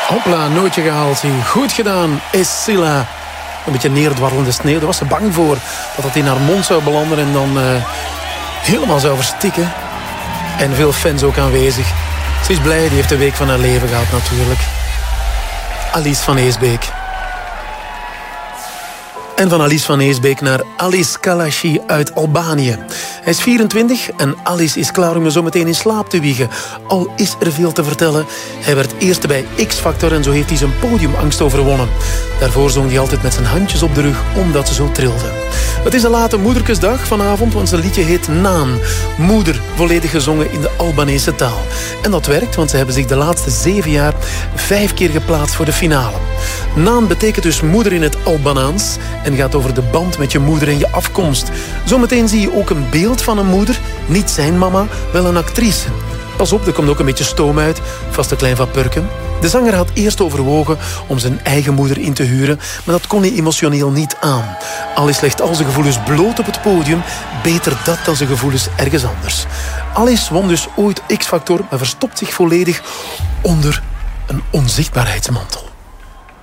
Hopla, nootje gehaald. Goed gedaan, Escilla. Een beetje neerdwarrelende sneeuw. Daar was ze bang voor dat het in haar mond zou belanden en dan helemaal zou verstikken. En veel fans ook aanwezig. Ze is blij, die heeft de week van haar leven gehad natuurlijk. Alice van Heesbeek. En van Alice van Heesbeek naar Alice Kalashi uit Albanië. Hij is 24 en Alice is klaar om me zo meteen in slaap te wiegen. Al is er veel te vertellen. Hij werd eerste bij X-Factor en zo heeft hij zijn podiumangst overwonnen. Daarvoor zong hij altijd met zijn handjes op de rug, omdat ze zo trilde. Het is een late moederkesdag vanavond, want zijn liedje heet Naan. Moeder, volledig gezongen in de Albanese taal. En dat werkt, want ze hebben zich de laatste 7 jaar 5 keer geplaatst voor de finale. Naan betekent dus moeder in het Albanaans en gaat over de band met je moeder en je afkomst. Zometeen zie je ook een beeld van een moeder, niet zijn mama, wel een actrice. Pas op, er komt ook een beetje stoom uit, vast een klein van Purken. De zanger had eerst overwogen om zijn eigen moeder in te huren, maar dat kon hij emotioneel niet aan. Alice legt al zijn gevoelens bloot op het podium, beter dat dan zijn gevoelens ergens anders. Alice won dus ooit X-Factor, maar verstopt zich volledig onder een onzichtbaarheidsmantel.